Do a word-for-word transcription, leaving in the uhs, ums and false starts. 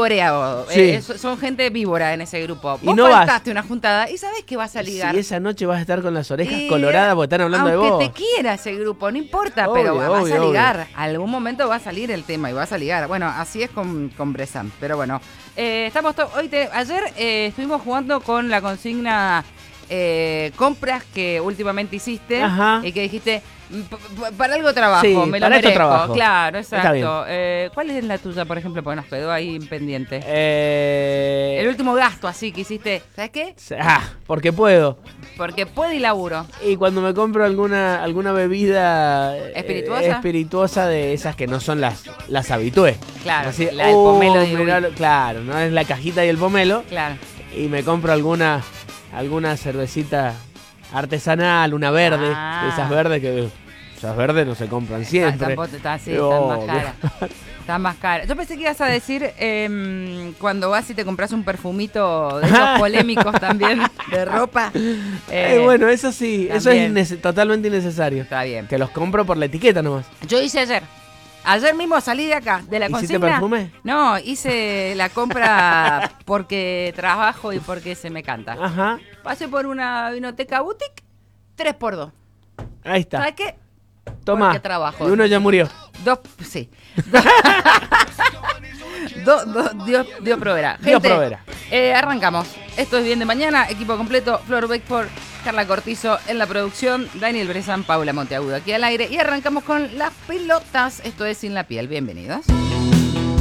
vivoreado. Sí. Eh, son gente víbora en ese grupo. Y Vos no faltaste una juntada y sabés que vas a ligar. Si esa noche vas a estar con las orejas Y, coloradas porque están hablando de vos. Aunque te quiera ese grupo, no importa, Obvio, pero vas obvio, a ligar. obvio. Algún momento va a salir el tema y vas a ligar. Bueno, así es con, con Bresan. Pero bueno, eh, estamos to- hoy te- ayer eh, estuvimos jugando con la consigna eh, compras que últimamente hiciste. Ajá. Y que dijiste, "P- p- para algo trabajo, Sí, me lo para esto merezco". trabajo. Claro, Está bien. exacto. Eh, ¿Cuál es la tuya, por ejemplo? Porque nos quedó ahí pendiente. Eh... El último gasto así que hiciste, ¿sabes qué? Ah, porque puedo. Porque puedo y laburo. Y cuando me compro alguna alguna bebida eh, ¿Espirituosa? espirituosa de esas que no son las las habitué. Claro, Así, la del "Oh, pomelo de mirá Ubi". lo-". Claro, no es la cajita y el pomelo. Claro. Y me compro alguna alguna cervecita artesanal, una verde, Ah. de esas verdes que esas verdes no se compran siempre. Está, está, sí, Pero, están más obvio. caras. Están más caras. Yo pensé que ibas a decir eh, cuando vas y te compras un perfumito de esos polémicos también, de ropa. Eh, Eh, bueno, eso sí, eso es también. innece- totalmente innecesario. Está bien. Que los compro por la etiqueta nomás. Yo hice ayer. Ayer mismo salí de acá, de la ¿Hiciste consigna. perfume? No, hice la compra porque trabajo y porque se me canta. Ajá, Pasé por una vinoteca boutique, tres por dos. ahí está. ¿Sabes qué? Toma. Porque trabajo. Y uno ya murió. Dos, sí. Do- do- Dios, Dios proveerá. Dios Gente, proveerá. eh, arrancamos. Esto es Bien de Mañana, equipo completo, Flor Beckford, Carla Cortizo en la producción, Daniel Bresan, Paula Monteagudo aquí al aire. Y arrancamos con las pelotas. Esto es Sin la Piel. Bienvenidos.